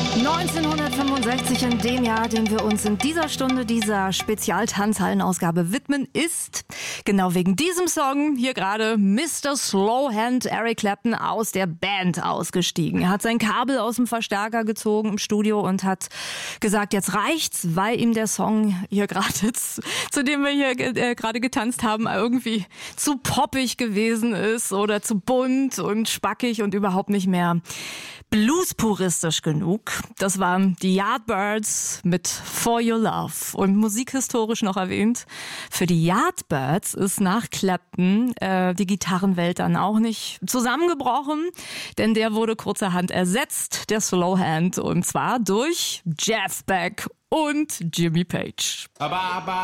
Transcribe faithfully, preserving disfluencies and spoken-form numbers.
neunzehnhundertfünfundsechzig, in dem Jahr, dem wir uns in dieser Stunde dieser Spezial-Tanzhallen-Ausgabe widmen, ist genau wegen diesem Song hier gerade Mister Slowhand Eric Clapton aus der Band ausgestiegen. Er hat sein Kabel aus dem Verstärker gezogen im Studio und hat gesagt, jetzt reicht's, weil ihm der Song hier gerade, zu dem wir hier äh, gerade getanzt haben, irgendwie zu poppig gewesen ist oder zu bunt und spackig und überhaupt nicht mehr blues-puristisch genug. Das waren die Yardbirds mit For Your Love. Und musikhistorisch noch erwähnt, für die Yardbirds ist nach Clapton äh, die Gitarrenwelt dann auch nicht zusammengebrochen, denn der wurde kurzerhand ersetzt, der Slowhand, und zwar durch Jeff Beck und Jimmy Page.